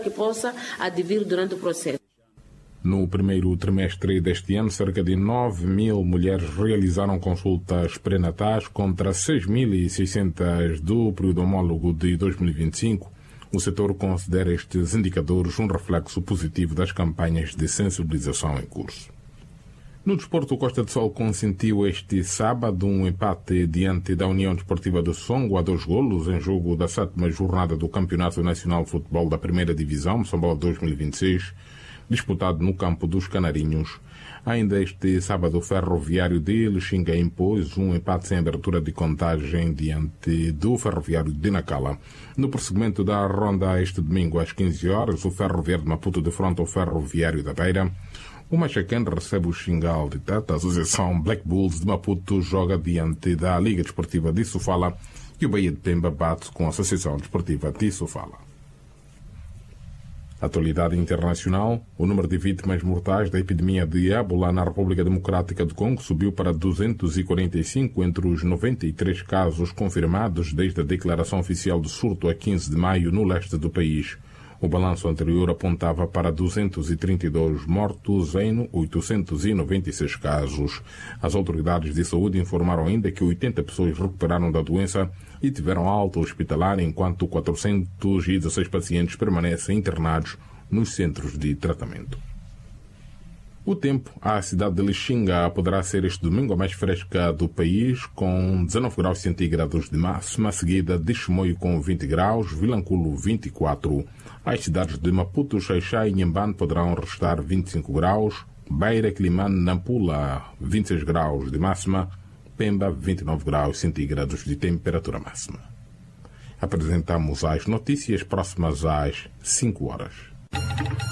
que possa advir durante o processo. No primeiro trimestre deste ano, cerca de 9.000 mulheres realizaram consultas pré-natais contra 6.600 do período homólogo de 2025. O setor considera estes indicadores um reflexo positivo das campanhas de sensibilização em curso. No desporto, o Costa do Sol consentiu este sábado um empate diante da União Desportiva de Songo a 2 golos em jogo da 7ª jornada do Campeonato Nacional de Futebol da Primeira Divisão, Moçambola 2026, disputado no campo dos Canarinhos. Ainda este sábado, o Ferroviário de Lixinga impôs um empate sem abertura de contagem diante do Ferroviário de Nacala. No prosseguimento da ronda este domingo às 15 horas, o Ferroviário de Maputo defronta o Ferroviário da Beira. O Machacan recebe o Xingal de Teta. A Associação Black Bulls de Maputo joga diante da Liga Desportiva de Sofala e o Bahia de Pemba bate com a Associação Desportiva de Sofala. Atualidade internacional. O número de vítimas mortais da epidemia de ébola na República Democrática do Congo subiu para 245 entre os 93 casos confirmados desde a declaração oficial de surto a 15 de maio no leste do país. O balanço anterior apontava para 232 mortos em 896 casos. As autoridades de saúde informaram ainda que 80 pessoas recuperaram da doença e tiveram alta hospitalar, enquanto 416 pacientes permanecem internados nos centros de tratamento. O tempo. A cidade de Lixinga poderá ser este domingo a mais fresca do país, com 19 graus centígrados de máxima, seguida de Chimoio com 20 graus, Vilanculo 24. As cidades de Maputo, Xaixai e Inhambane poderão registrar 25 graus, Beira, Quilimane, Nampula 26 graus de máxima, Pemba 29 graus centígrados de temperatura máxima. Apresentamos as notícias próximas às 5 horas.